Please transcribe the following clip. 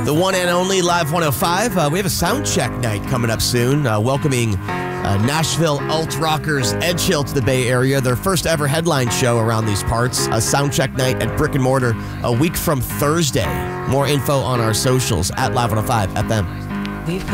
The one and only Live 105. We have a sound check night coming up soon, welcoming Nashville alt rockers Edge Hill to the Bay Area. Their first ever headline show around these parts. A sound check night at Brick and Mortar a week from Thursday. More info on our socials at Live 105 FM.